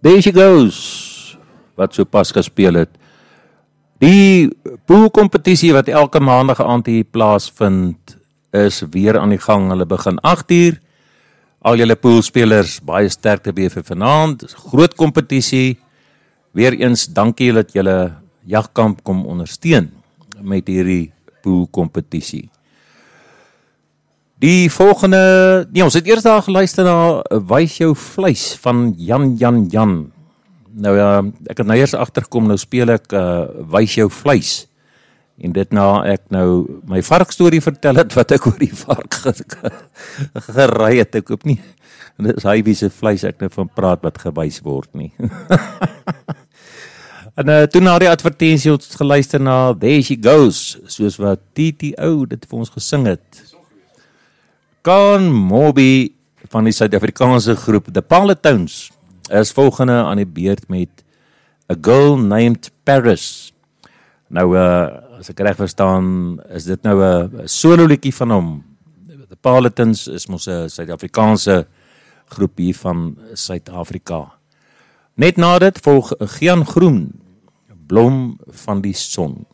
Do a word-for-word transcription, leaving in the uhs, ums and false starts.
There she goes, wat so pas gespeel het. Die poolkompetisie wat elke maandag aand hier plaasvind, is weer aan die gang. Hulle begin agt uur. Al julle poolspelers, baie sterkte weer vir vanaand. Groot kompetisie. Weereens dankie dat julle jagkamp kom ondersteun met hierdie poolkompetisie. Die volgende, nee, ons het eers daar geluister na Wys jou vleis van Jan Jan Jan. Nou ja, ek het nou eers agtergekom, nou speel ek uh, Wys jou vleis. En dit na ek nou my varkstorie vertel het, wat ek oor die vark gery het, ek hoop nie, dit is hy wie se vleis ek nou van praat wat gewys word nie. En uh, toe na die advertensie ons geluister na There She Goes, soos wat T T O dit vir ons gesing het. Kan Moby van die Suid-Afrikaanse groep The Palatowns is volgende aan die beurt met A Girl Named Paris. Nou, uh, as ek reg verstaan, is dit nou 'n solo liedjie van hom. The Palatowns is mos 'n Suid-Afrikaanse groep hier van Suid-Afrika. Net na dit volg Gian Groen, Blom van die Son.